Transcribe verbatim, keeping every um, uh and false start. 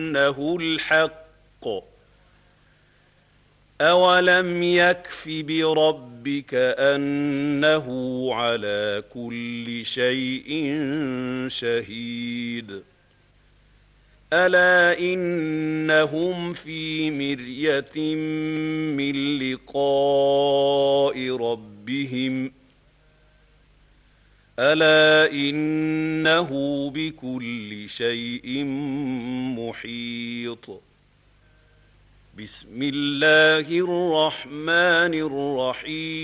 أنه الحق أولم يكف بربك أنه على كل شيء شهيد ألا إنهم في مرية من لقاء ربهم ألا إنه بكل شيء محيط بسم الله الرحمن الرحيم